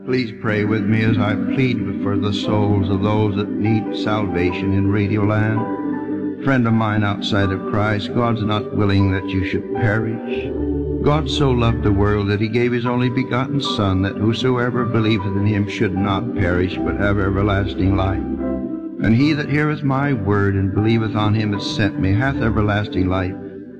Please pray with me as I plead for the souls of those that need salvation in Radioland. Friend of mine outside of Christ, God's not willing that you should perish. God so loved the world that he gave his only begotten Son, that whosoever believeth in him should not perish, but have everlasting life. And he that heareth my word and believeth on him that sent me hath everlasting life,